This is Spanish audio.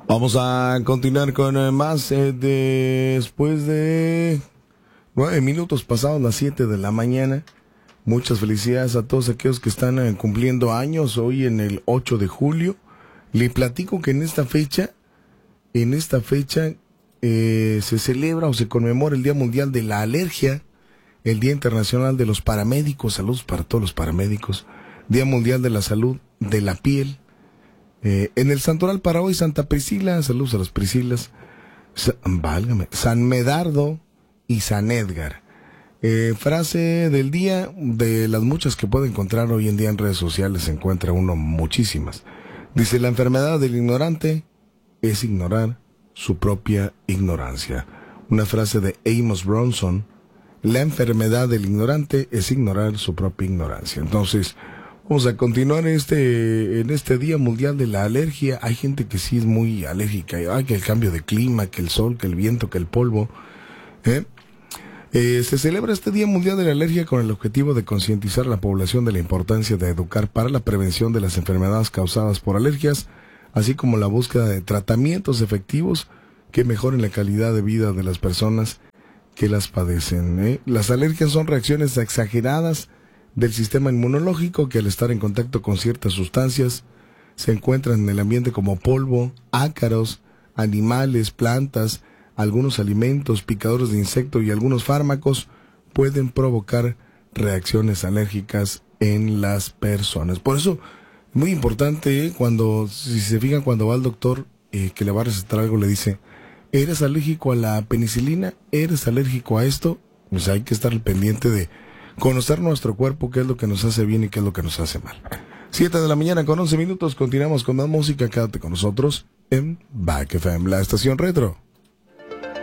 Vamos a continuar con más después de 9 minutos pasados las 7 de la mañana. Muchas felicidades a todos aquellos que están cumpliendo años hoy en el 8 de julio. Le platico que en esta fecha se celebra o se conmemora el Día Mundial de la Alergia, el Día Internacional de los Paramédicos, saludos para todos los paramédicos, Día Mundial de la Salud de la Piel. En el santoral para hoy, Santa Priscila, saludos a las Priscilas, San Medardo y San Edgar. Frase del día, de las muchas que puede encontrar hoy en día en redes sociales, se encuentra uno muchísimas. Dice: la enfermedad del ignorante es ignorar su propia ignorancia. Una frase de Amos Bronson: la enfermedad del ignorante es ignorar su propia ignorancia. Entonces, vamos a continuar en este Día Mundial de la Alergia. Hay gente que sí es muy alérgica, que el cambio de clima, que el sol, que el viento, que el polvo. Se celebra este Día Mundial de la Alergia con el objetivo de concientizar a la población de la importancia de educar para la prevención de las enfermedades causadas por alergias, así como la búsqueda de tratamientos efectivos que mejoren la calidad de vida de las personas que las padecen. Las alergias son reacciones exageradas del sistema inmunológico que, al estar en contacto con ciertas sustancias, se encuentran en el ambiente como polvo, ácaros, animales, plantas, algunos alimentos, picadores de insectos y algunos fármacos, pueden provocar reacciones alérgicas en las personas. Por eso, muy importante, si se fijan, cuando va al doctor que le va a recetar algo, le dice: ¿eres alérgico a la penicilina? ¿Eres alérgico a esto? Pues hay que estar al pendiente de conocer nuestro cuerpo, qué es lo que nos hace bien y qué es lo que nos hace mal. 7 de la mañana con 11 minutos, continuamos con más música. Quédate con nosotros en Back FM, la estación retro.